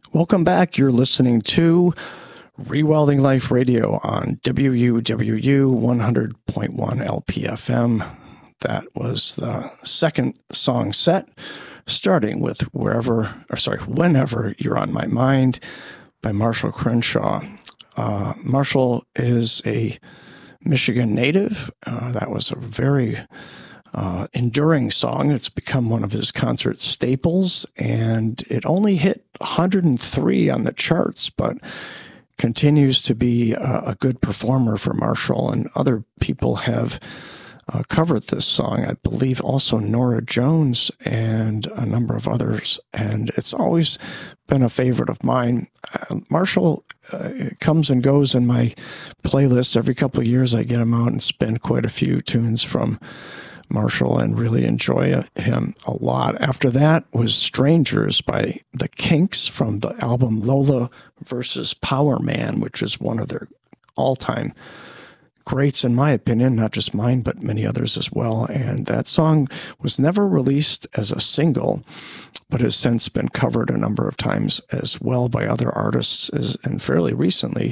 Welcome back. You're listening to Rewilding Life Radio on WUWU 100.1 LPFM. That was the second song set, starting with Whenever You're on My Mind by Marshall Crenshaw. Marshall is a Michigan native. That was a very enduring song. It's become one of his concert staples, and it only hit 103 on the charts, but continues to be a good performer for Marshall, and other people have covered this song. I believe also Norah Jones and a number of others, and it's always been a favorite of mine. Marshall comes and goes in my playlists. Every couple of years I get him out and spin quite a few tunes from Marshall and really enjoy him a lot. After that was Strangers by the Kinks from the album Lola versus Power Man, which is one of their all-time greats in my opinion, not just mine, but many others as well. And that song was never released as a single, but has since been covered a number of times as well by other artists, and fairly recently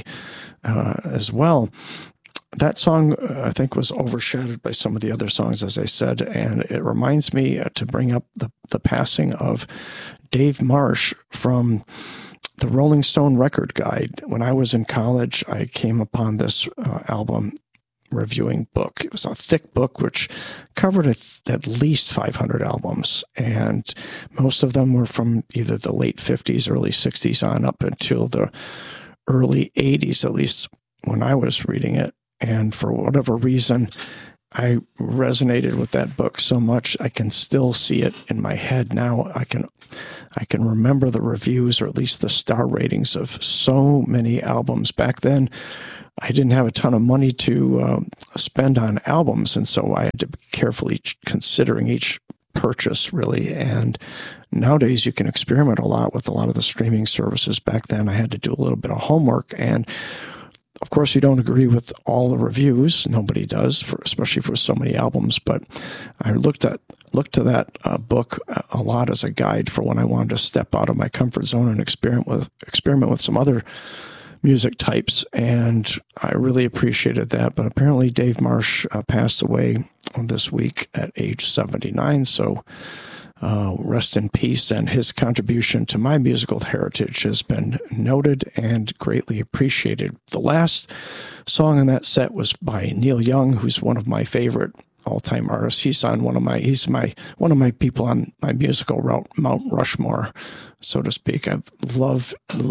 as well. That song, I think, was overshadowed by some of the other songs, as I said, and it reminds me to bring up the passing of Dave Marsh from the Rolling Stone Record Guide. When I was in college, I came upon this album reviewing book. It was a thick book which covered at least 500 albums, and most of them were from either the late 50s, early 60s on up until the early 80s, at least when I was reading it. And for whatever reason, I resonated with that book so much. I can still see it in my head now. I can remember the reviews, or at least the star ratings of so many albums. Back then, I didn't have a ton of money to spend on albums, and so I had to be carefully considering each purchase, really. And nowadays, you can experiment a lot with a lot of the streaming services. Back then, I had to do a little bit of homework, and of course, you don't agree with all the reviews. Nobody does, especially for so many albums. But I looked to that book a lot as a guide for when I wanted to step out of my comfort zone and experiment with some other music types. And I really appreciated that. But apparently, Dave Marsh passed away this week at age 79. So rest in peace, and his contribution to my musical heritage has been noted and greatly appreciated. The last song in that set was by Neil Young, who's one of my favorite all-time artists. He's one of my people on my musical route, Mount Rushmore, so to speak. I've loved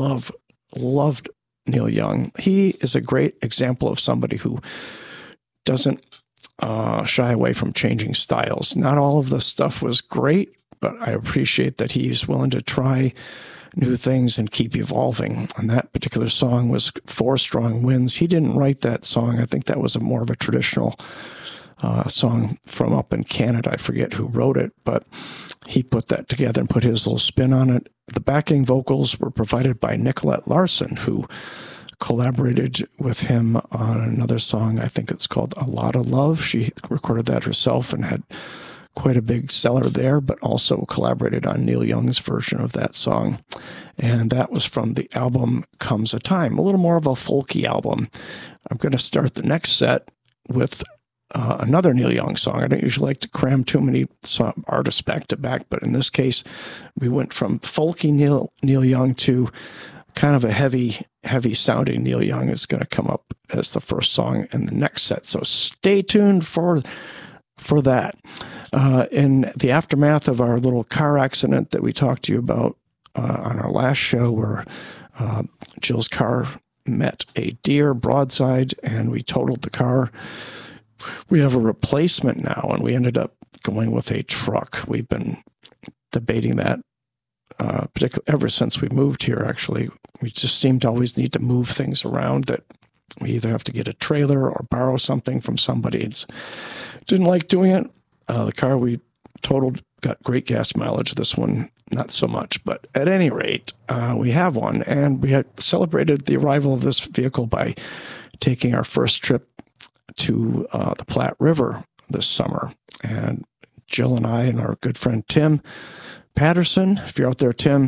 Neil Young. He is a great example of somebody who doesn't shy away from changing styles. Not all of the stuff was great, but I appreciate that he's willing to try new things and keep evolving. And that particular song was Four Strong Winds. He didn't write that song. I think that was more of a traditional song from up in Canada. I forget who wrote it, but he put that together and put his little spin on it. The backing vocals were provided by Nicolette Larson, who collaborated with him on another song. I think it's called A Lot of Love. She recorded that herself and had quite a big seller there, but also collaborated on Neil Young's version of that song. And that was from the album Comes a Time, a little more of a folky album. I'm going to start the next set with another Neil Young song. I don't usually like to cram too many artists back to back, but in this case, we went from folky Neil Young to kind of a heavy sounding Neil Young is going to come up as the first song in the next set. So stay tuned for that. In the aftermath of our little car accident that we talked to you about on our last show, where Jill's car met a deer broadside and we totaled the car, we have a replacement now, and we ended up going with a truck. We've been debating that particularly ever since we moved here, actually. We just seem to always need to move things around, that we either have to get a trailer or borrow something from somebody. Didn't like doing it. The car we totaled got great gas mileage. This one, not so much. But at any rate, we have one, and we had celebrated the arrival of this vehicle by taking our first trip to the Platte River this summer. And Jill and I and our good friend Tim Patterson, if you're out there, Tim,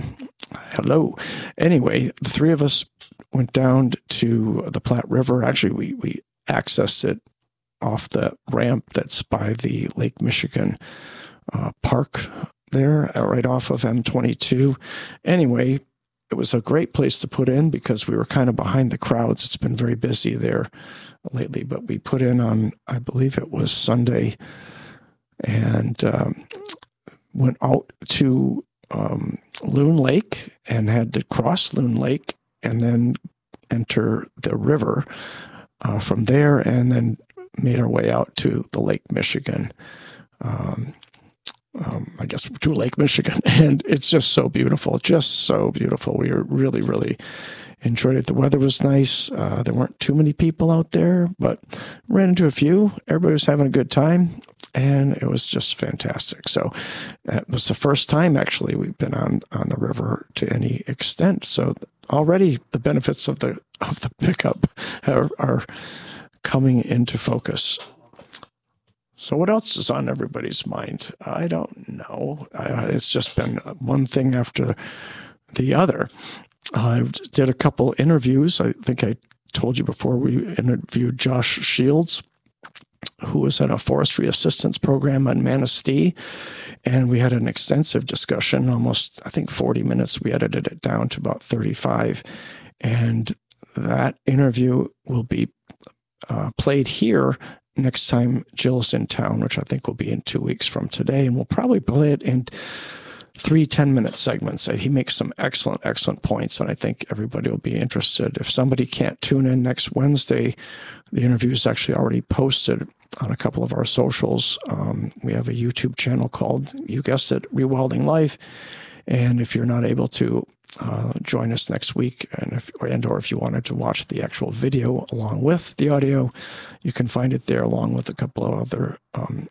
Hello. Anyway, the three of us went down to the Platte River. Actually, we accessed it off the ramp that's by the Lake Michigan park there, right off of M22. Anyway, it was a great place to put in because we were kind of behind the crowds. It's been very busy there lately, but we put in on, I believe it was Sunday, and went out to Loon Lake and had to cross Loon Lake and then enter the river from there, and then made our way out to the Lake Michigan. I guess to Lake Michigan, and it's just so beautiful, We were really, really enjoyed it. The weather was nice. There weren't too many people out there, but ran into a few. Everybody was having a good time, and it was just fantastic. So it was the first time, actually, we've been on the river to any extent. So already the benefits of the pickup are coming into focus. So what else is on everybody's mind? I don't know. It's just been one thing after the other. I did a couple interviews. I think I told you before, we interviewed Josh Shields, who was in a forestry assistance program on Manistee. And we had an extensive discussion, almost, I think, 40 minutes. We edited it down to about 35. And that interview will be played here next time Jill's in town, which I think will be in 2 weeks from today. And we'll probably play it in 3 10-minute segments. He makes some excellent points, and I think everybody will be interested. If somebody can't tune in next Wednesday, the interview is actually already posted on a couple of our socials. We have a YouTube channel called, you guessed it, Rewelding Life. And if you're not able to join us next week, or if you wanted to watch the actual video along with the audio, you can find it there along with a couple of other